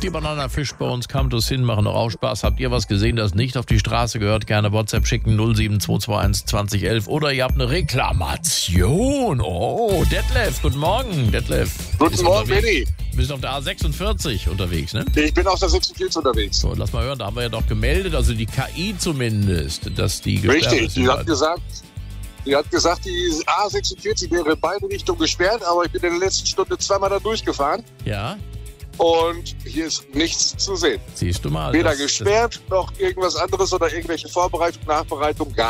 Die Bananafisch bei uns kam das hin, machen doch auch Spaß. Habt ihr was gesehen, das nicht auf die Straße gehört? Gerne WhatsApp schicken 07221 2011 oder ihr habt eine Reklamation. Oh, Detlef, guten Morgen, Detlef. Guten Morgen, Benni. Du bist auf der A46 unterwegs, ne? Ich bin auf der 46 unterwegs. So, lass mal hören, da haben wir ja doch gemeldet, also die KI zumindest, dass die gesperrt Richtig, ist. die hat gesagt, die A46 wäre in beide Richtungen gesperrt, aber ich bin in der letzten Stunde zweimal da durchgefahren Ja, und hier ist nichts zu sehen. siehst du mal. Weder gesperrt, noch irgendwas anderes oder irgendwelche Vorbereitung, Nachbereitung, gar